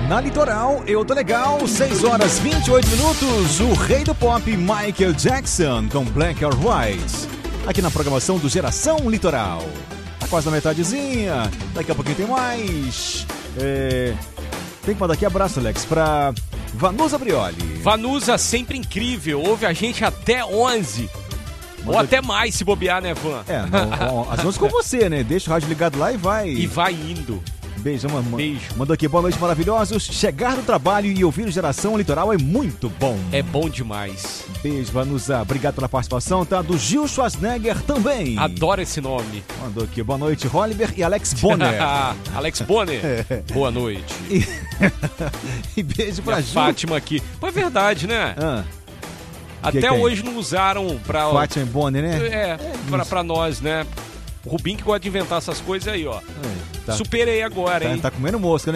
Na Litoral, eu tô legal, 6 horas 28 minutos, o rei do pop Michael Jackson com Black or White, aqui na programação do Geração Litoral. Tá quase na metadezinha, daqui a pouquinho tem mais. Tem que mandar aqui abraço, Alex, pra Vanusa Brioli. Vanusa, sempre incrível, ouve a gente até 11. Ou até mais, se bobear, né, Van? Às vezes com você, né? Deixa o rádio ligado lá e vai. E vai indo. Beijo, mamãe. Beijo. Mandou aqui, boa noite, maravilhosos. Chegar do trabalho e ouvir o Geração Litoral é muito bom. É bom demais. Beijo, Vanusa. Obrigado pela participação, tá? Do Gil Schwarzenegger também. Adoro esse nome. Mandou aqui, boa noite, Holliber e Alex Bonner. Alex Bonner, boa noite. E beijo pra Ju. Fátima aqui. Mas é verdade, né? Até hoje não usaram pra... Fátima e Bonner, né? Pra nós, né? O Rubinho que gosta de inventar essas coisas aí, ó. Superei agora, hein? Tá comendo mosca, né?